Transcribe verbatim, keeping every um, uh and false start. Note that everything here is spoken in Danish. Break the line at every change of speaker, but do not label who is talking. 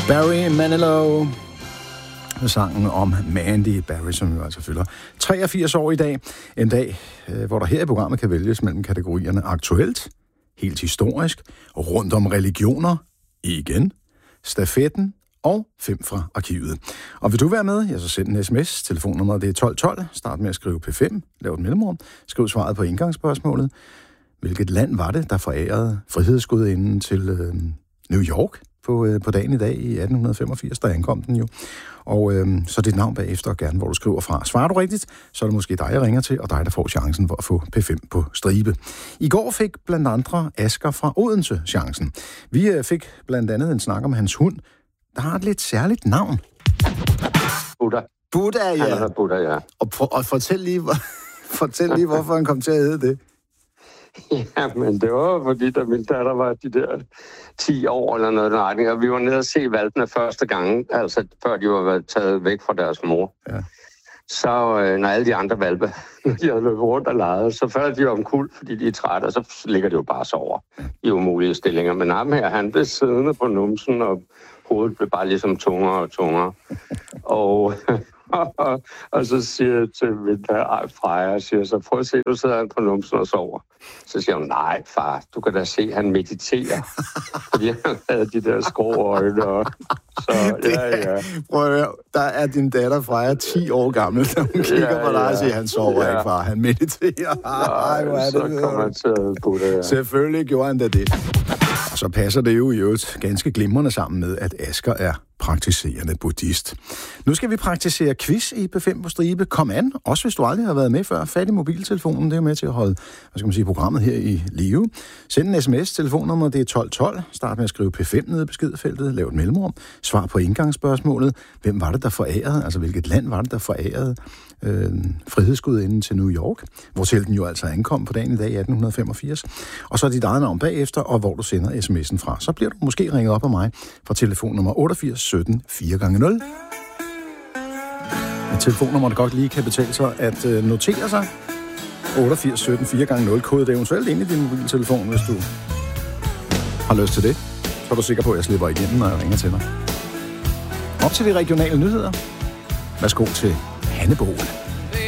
Barry Manilow med sangen om Mandy Barry, som jo altså fylder treogfirs år i dag. En dag, hvor der her i programmet kan vælges mellem kategorierne aktuelt, helt historisk, rundt om religioner, igen, stafetten og fem fra arkivet. Og vil du være med, ja, så send en sms. Telefonnummeret det er tolv tolv. Start med at skrive P fem, lav et mellemrum. Skriv svaret på indgangsspørgsmålet. Hvilket land var det, der forærede frihedsgudinden til øh, New York på, øh, på dagen i dag i atten femogfirs, der ankom den jo. Og øh, så dit navn bagefter, gerne hvor du skriver fra. Svarer du rigtigt, så er det måske dig, jeg ringer til, og dig, der får chancen for at få P fem på stribe. I går fik blandt andre Asger fra Odense chancen. Vi øh, fik blandt andet en snak om hans hund, der har et lidt særligt navn.
Buddha.
Buddha, ja.
Han hedder Buddha, ja.
Og, for, og fortæl, lige, fortæl lige, hvorfor han kom til at hedde det.
Ja, men det var fordi, da min datter var de der ti år eller noget retning, og vi var nede og se valpene første gang, altså før de var taget væk fra deres mor. Ja. Så øh, når alle de andre valpe, de havde løbet rundt og leget, så falder de omkuld, fordi de er trætte, og så ligger de jo bare så over i umulige stillinger. Men ham her, han blev siddende på numsen, og hovedet blev bare ligesom tungere og tungere. og... Og, og så siger jeg til min Freja, siger så, prøv at se, nu sidder han på numsen og sover. Så siger hun, nej far, du kan da se, han mediterer. Fordi han havde de der skråøjne. Og, så ja, ja.
Prøv at høre, der er din datter Freja ti år gammel, da hun kigger ja, på dig og siger, han sover ja. ikke, far, han mediterer. Ej, hvor er det,
så kommer han til at putte, ja.
Selvfølgelig gjorde han da det. Og så passer det jo i øvrigt ganske glimrende sammen med, at Asger er praktiserende buddhist. Nu skal vi praktisere quiz i P fem på stribe. Kom an, også hvis du aldrig har været med før. Fat i mobiltelefonen, det er med til at holde, hvad skal man sige, programmet her i live. Send en sms, telefonnummer det er tolv tolv. Start med at skrive P fem nede i beskedfeltet, lav et mellemrum. Svar på indgangsspørgsmålet. Hvem var det, der forærede, altså hvilket land var det, der forærede øh, frihedsgudinden til New York, hvor til den jo altså ankom på dagen i dag i atten femogfirs. Og så dit eget navn bagefter, og hvor du sender sms'en fra. Så bliver du måske ringet op af mig fra telefonnummer otteogfirs sytten fire gange nul. Et telefonnummer, der godt lige kan betale sig at øh, notere sig. otteogfirs sytten fire gange nul. Kode det eventuelt ind i din mobiltelefon, hvis du har lyst til det. Så er du sikker på, at jeg slipper igennem, når jeg ringer til dig. Op til de regionale nyheder. Værsgo til Hanne Bohl.